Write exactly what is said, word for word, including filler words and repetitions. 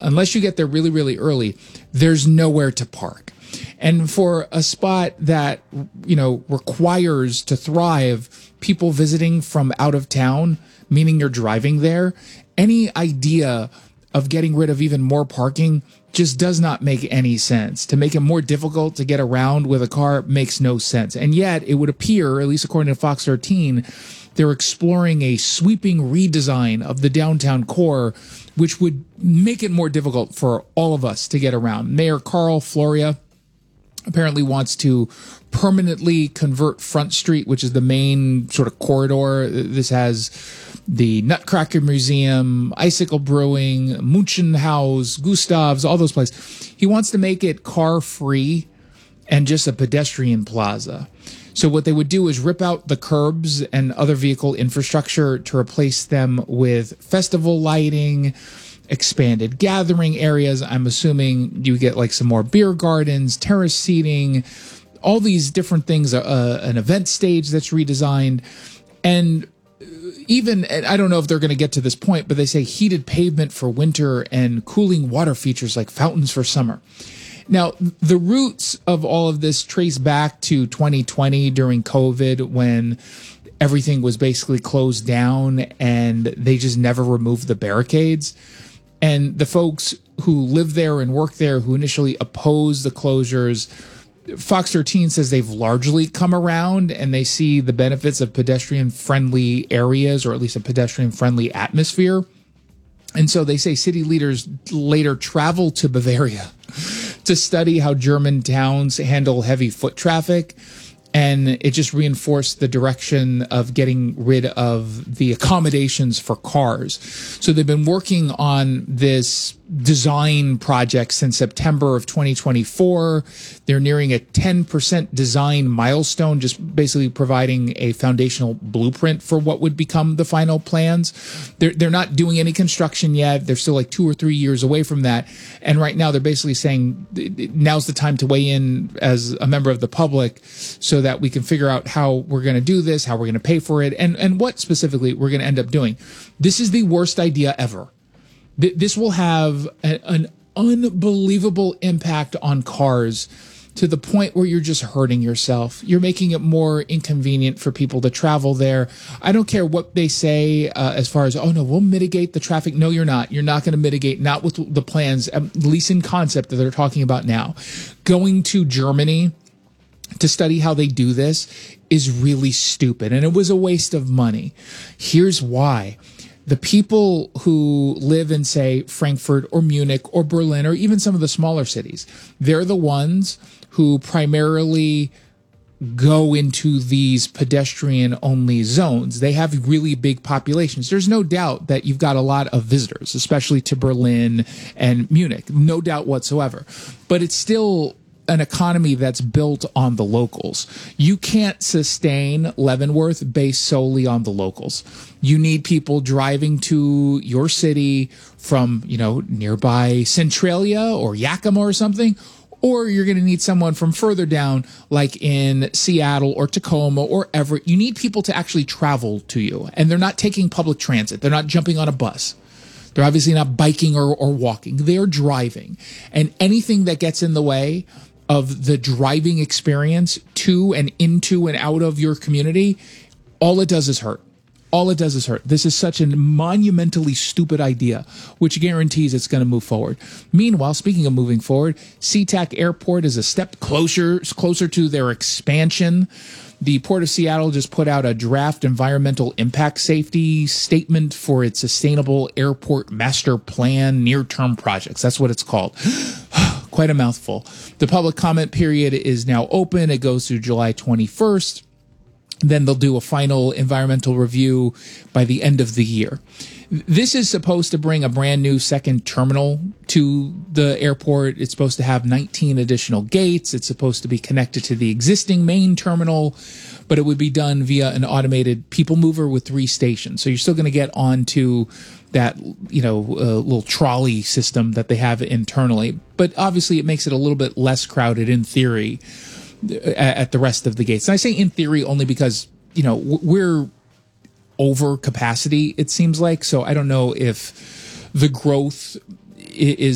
unless you get there really, really early, there's nowhere to park. And for a spot that, you know, requires to thrive people visiting from out of town, meaning you're driving there, any idea of getting rid of even more parking just does not make any sense. To make it more difficult to get around with a car makes no sense. And yet it would appear, at least according to Fox thirteen, they're exploring a sweeping redesign of the downtown core, which would make it more difficult for all of us to get around. Mayor Carl Floria apparently wants to permanently convert Front Street, which is the main sort of corridor. This has the Nutcracker Museum, Icicle Brewing, Munchenhaus, Gustav's, all those places. He wants to make it car-free and just a pedestrian plaza. So what they would do is rip out the curbs and other vehicle infrastructure to replace them with festival lighting, expanded gathering areas. I'm assuming you get like some more beer gardens, terrace seating, all these different things, uh, an event stage that's redesigned. And even, and I don't know if they're going to get to this point, but they say heated pavement for winter and cooling water features like fountains for summer. Now, the roots of all of this trace back to twenty twenty during COVID, when everything was basically closed down and they just never removed the barricades. And the folks who live there and work there, who initially opposed the closures, Fox thirteen says they've largely come around and they see the benefits of pedestrian-friendly areas, or at least a pedestrian-friendly atmosphere. And so they say city leaders later traveled to Bavaria to study how German towns handle heavy foot traffic. And it just reinforced the direction of getting rid of the accommodations for cars. So they've been working on this design project since September of twenty twenty-four. They're nearing a ten percent design milestone, just basically providing a foundational blueprint for what would become the final plans. They're, they're not doing any construction yet. They're still like two or three years away from that. And right now they're basically saying now's the time to weigh in as a member of the public so that we can figure out how we're going to do this, how we're going to pay for it, and, and what specifically we're going to end up doing. This is the worst idea ever. This will have a, an unbelievable impact on cars to the point where you're just hurting yourself. You're making it more inconvenient for people to travel there. I don't care what they say uh, as far as, oh, no, we'll mitigate the traffic. No, you're not. You're not going to mitigate, not with the plans, at least in concept that they're talking about now. Going to Germany to study how they do this is really stupid, and it was a waste of money. Here's why. The people who live in, say, Frankfurt or Munich or Berlin or even some of the smaller cities, they're the ones who primarily go into these pedestrian-only zones. They have really big populations. There's no doubt that you've got a lot of visitors, especially to Berlin and Munich. No doubt whatsoever. But it's still an economy that's built on the locals. You can't sustain Leavenworth based solely on the locals. You need people driving to your city from, you know, nearby Centralia or Yakima or something, or you're going to need someone from further down, like in Seattle or Tacoma or Everett. You need people to actually travel to you, and they're not taking public transit. They're not jumping on a bus. They're obviously not biking or, or walking. They're driving, and anything that gets in the way of the driving experience to and into and out of your community, all it does is hurt. All it does is hurt. This is such a monumentally stupid idea, which guarantees it's going to move forward. Meanwhile, speaking of moving forward, SeaTac Airport is a step closer, closer to their expansion. The Port of Seattle just put out a draft environmental impact safety statement for its sustainable airport master plan near-term projects. That's what it's called. Quite a mouthful. The public comment period is now open. It goes through July twenty-first. Then they'll do a final environmental review by the end of the year. This is supposed to bring a brand new second terminal to the airport. It's supposed to have nineteen additional gates. It's supposed to be connected to the existing main terminal, but it would be done via an automated people mover with three stations. So you're still going to get onto that, you know, uh, little trolley system that they have internally. But obviously it makes it a little bit less crowded in theory at the rest of the gates. And I say in theory only because, you know, we're over capacity, it seems like. So I don't know if the growth is